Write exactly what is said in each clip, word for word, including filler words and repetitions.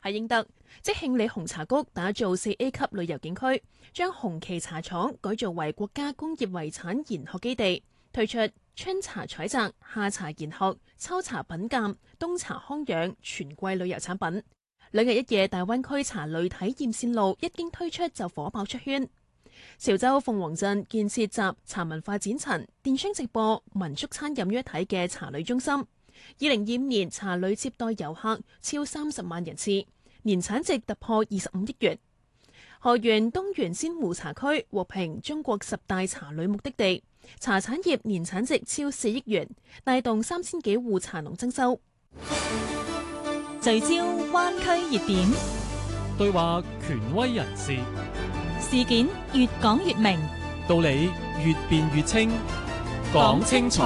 喺英德，即興里紅茶谷打造四 A 級旅遊景區，將紅旗茶廠改造為國家工業遺產研學基地，推出春茶採摘、夏茶研學、秋茶品鑑、冬茶康養全季旅遊產品。兩日一夜大灣區茶旅體驗線路一經推出就火爆出圈。潮州鳳凰鎮建設集茶文化展陳、電商直播、民宿餐飲於一體嘅茶旅中心。二零二五年茶旅接待遊客超三十萬人次，年產值突破二十五億元。河源東源仙湖茶區獲評中國十大茶旅目的地，茶產業年產值超四億元，帶動三千幾戶茶農增收。 聚焦灣區熱點， 對話權威人士， 事件越講越明， 道理越辯越清，講清楚。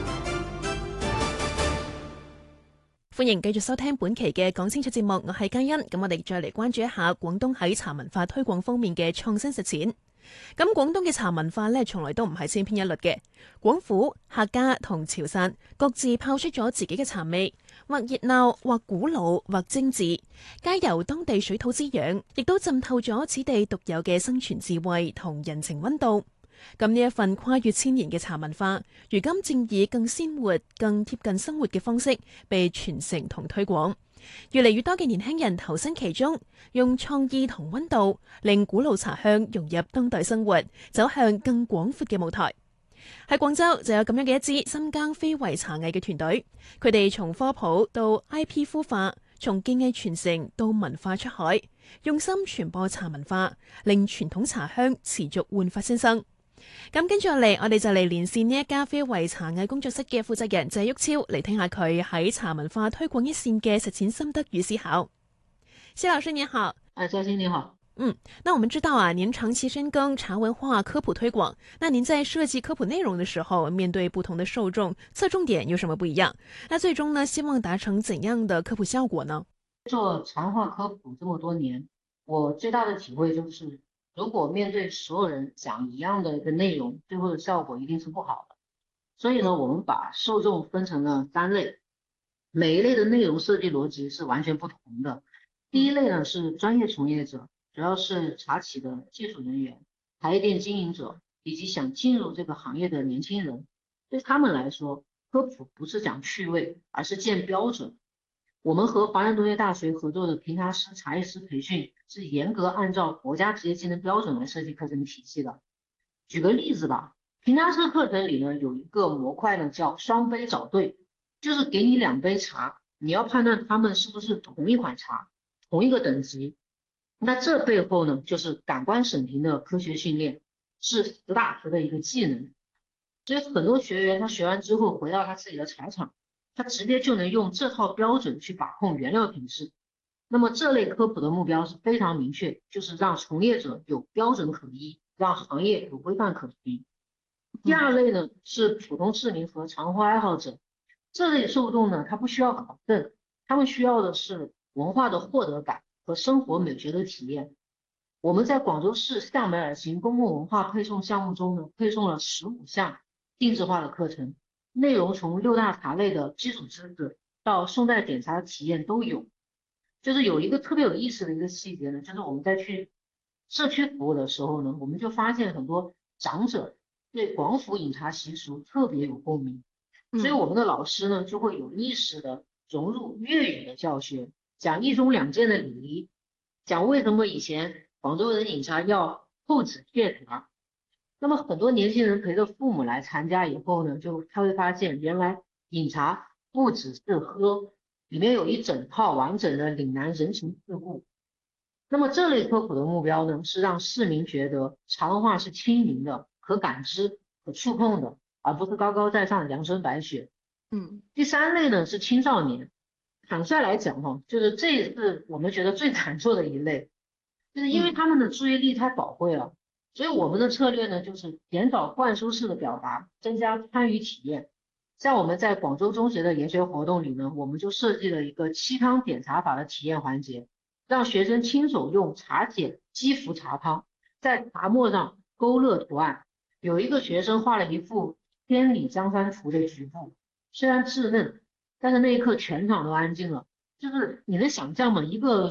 歡迎繼續收聽本期嘅講清楚節目，我係嘉欣。咁我哋再嚟關注一下廣東喺茶文化推廣方面嘅創新實踐。咁廣東嘅茶文化呢，從來都唔係千篇一律嘅。廣府、客家同潮汕各自拋出咗自己嘅茶味，或熱鬧，或古老，或精緻，皆由當地水土滋養，亦都浸透咗此地獨有嘅生存智慧同人情溫度。咁呢一份跨越千年嘅茶文化，如今正以更鮮活、更貼近生活嘅方式被傳承同推廣。越嚟越多嘅年輕人投身其中，用創意同溫度，令古老茶香融入當代生活，走向更廣闊嘅舞台。喺廣州就有咁樣嘅一支深耕非遺茶藝嘅團隊，佢哋從科普到 I P 孵化，從技藝傳承到文化出海，用心傳播茶文化，令傳統茶香持續煥發新生。咁跟住落嚟，我哋就嚟連線呢一家非遺茶藝工作室嘅負責人謝旭超，嚟聽下佢喺茶文化推廣一線嘅實踐心得與思考。謝老師您好。 哎，嘉欣你好。 嗯，那我們知道啊，您長期深耕茶文化科普推廣，那您在設計科普內容的時候，面對不同的受眾，側重點有什麼不一樣？那最終呢，希望達成怎樣的科普效果呢？ 做茶文化科普這麼多年，我最大的體會就是，如果面對所有人講一樣的一個內容，最後的效果一定是不好的。所以呢，我們把受眾分成了三類，每一類的內容設計邏輯是完全不同的。第一類呢是專業從業者，主要是茶企的技術人員、茶葉店經營者以及想進入這個行業的年輕人。對他們來說，科普不是講趣味，而是建標準。我們和華南農業大學合作的評茶師、茶藝師培訓是嚴格按照國家職業技能標準來設計課程體系的。舉個例子吧，評茶師課程裏呢有一個模塊呢叫雙杯找對，就是給你兩杯茶，你要判斷它們是不是同一款茶、同一個等級。那這背後呢就是感官審評的科學訓練，是實打實的一個技能。所以很多學員他學完之後回到他自己的茶廠，他直接就能用這套標準去把控原料品質。那麼這類科普的目標是非常明確，就是讓從業者有標準可依，讓行業有規範可循。第二類呢是普通市民和茶文化愛好者，這類受眾呢他不需要考證，他們需要的是文化的獲得感和生活美學的體驗。我們在廣州市向北而行公共文化配送項目中呢，配送了十五項定制化的課程，內容從六大茶類的基礎知識到宋代點茶的體驗都有。就是有一個特別有意思的一個細節呢，就是我們在去社區服務的時候呢，我們就發現很多長者對廣府飲茶習俗特別有共鳴，所以我們的老師呢就會有意識的融入粵語的教學，講一盅兩件的禮儀，講為什麼以前廣州人飲茶要扣紙謝茶。那麼很多年輕人陪着父母來參加以後呢，就他會發現原來飲茶不只是喝，裡面有一整套完整的嶺南人情世故。那麼這類科普的目標呢，是讓市民覺得茶文化是親民的、可感知、可觸碰的，而不是高高在上的陽春白雪。 嗯， 第三類呢是青少年。坦率來講哈，就是這是我們覺得最難做的一類，就是因為他們的注意力太寶貴了，所以我們的策略呢就是減少灌輸式的表達，增加參與體驗。像我們在廣州中學的研學活動裏呢，我們就設計了一個沏湯點茶法的體驗環節，讓學生親手用茶筅擊服茶湯，在茶末上勾勒圖案。有一個學生畫了一幅千里江山圖的局部，雖然稚嫩，但是那一刻全場都安靜了。就是你能想象嗎？一個